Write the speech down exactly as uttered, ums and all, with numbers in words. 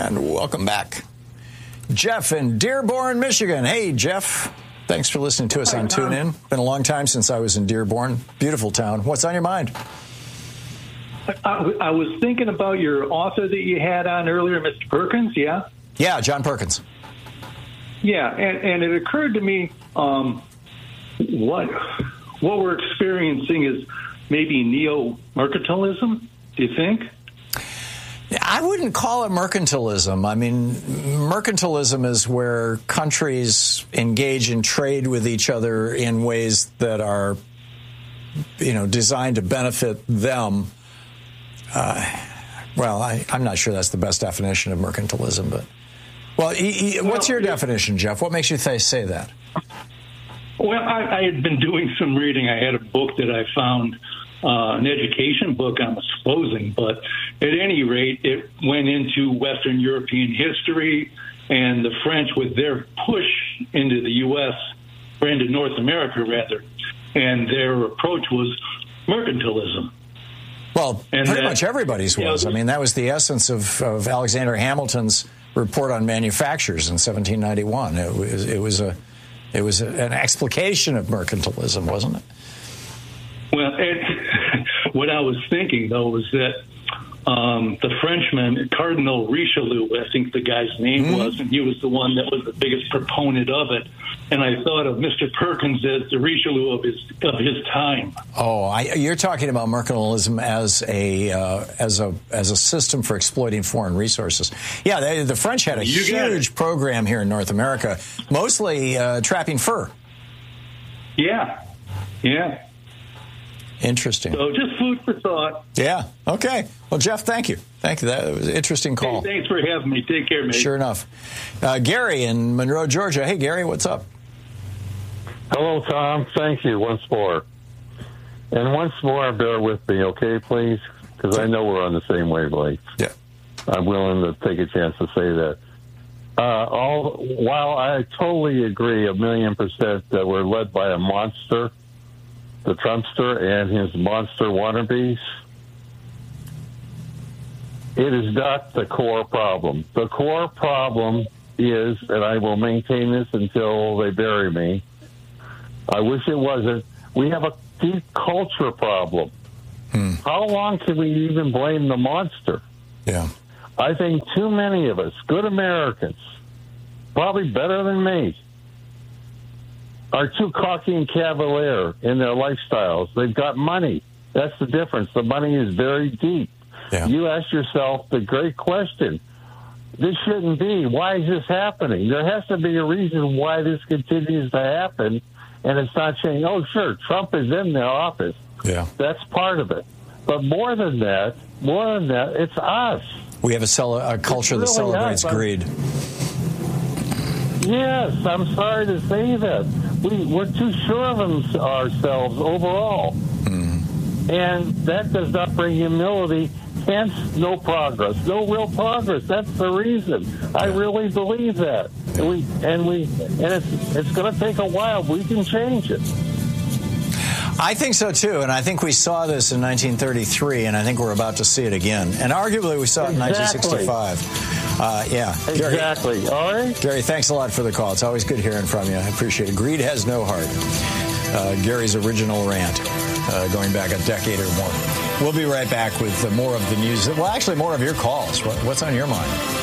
And welcome back. Jeff in Dearborn, Michigan. Hey, Jeff. Thanks for listening to us on TuneIn. Been a long time since I was in Dearborn. Beautiful town. What's on your mind? I, I was thinking about your author that you had on earlier, Mister Perkins, yeah? Yeah, John Perkins. Yeah, and, and it occurred to me um, what what we're experiencing is maybe neo-mercantilism, do you think? I wouldn't call it mercantilism. I mean, mercantilism is where countries engage in trade with each other in ways that are, you know, designed to benefit them. Uh, well, I, I'm not sure that's the best definition of mercantilism, but well, e, e, what's your definition, Jeff? What makes you th- say that? Well, I, I had been doing some reading. I had a book that I found. Uh, an education book, I'm supposing, but at any rate, it went into Western European history and the French with their push into the U S, or into North America, rather, and their approach was mercantilism. Well, and pretty that, much everybody's was. You know, I mean, that was the essence of, of Alexander Hamilton's report on manufactures in seventeen ninety-one. It was, it was, a, it was a, an explication of mercantilism, wasn't it? Well, and what I was thinking, though, was that um, the Frenchman, Cardinal Richelieu, I think the guy's name mm-hmm. was, and he was the one that was the biggest proponent of it. And I thought of Mister Perkins as the Richelieu of his of his time. Oh, I, you're talking about mercantilism as a uh, as a as a system for exploiting foreign resources. Yeah, they, the French had a you huge program here in North America, mostly uh, trapping fur. Yeah, yeah. Interesting. So just food for thought. Yeah. Okay. Well, Jeff, thank you. Thank you. That was an interesting call. Hey, thanks for having me. Take care, mate. Sure enough. Uh, Gary in Monroe, Georgia. Hey, Gary, what's up? Hello, Tom. Thank you once more. And once more, bear with me, okay, please? Because I know we're on the same wavelength. Yeah. I'm willing to take a chance to say that. Uh, all while I totally agree a million percent that we're led by a monster, the Trumpster and his monster wannabes, it is not the core problem. The core problem is, and I will maintain this until they bury me, I wish it wasn't, we have a deep culture problem. Hmm. How long can we even blame the monster? Yeah. I think too many of us, good Americans, probably better than me, are too cocky and cavalier in their lifestyles. They've got money. That's the difference. The money is very deep. Yeah. You ask yourself the great question, this shouldn't be. Why is this happening? There has to be a reason why this continues to happen, and it's not saying, oh, sure, Trump is in the office. Yeah. That's part of it. But more than that, more than that, it's us. We have a, cel- a culture really that celebrates us. greed. Yes, I'm sorry to say that. We, we're too sure of them, ourselves overall. Mm. And that does not bring humility, hence no progress, no real progress. That's the reason. Yeah. I really believe that. Yeah. And we and we and it's it's going to take a while. We can change it. I think so, too, and I think we saw this in nineteen thirty-three, and I think we're about to see it again. And arguably, we saw it in exactly. nineteen sixty-five. Uh, yeah. Exactly. Gary, All right. Gary, thanks a lot for the call. It's always good hearing from you. I appreciate it. Greed has no heart. Uh, Gary's original rant, uh, going back a decade or more. We'll be right back with more of the news. Well, actually, more of your calls. What's on your mind?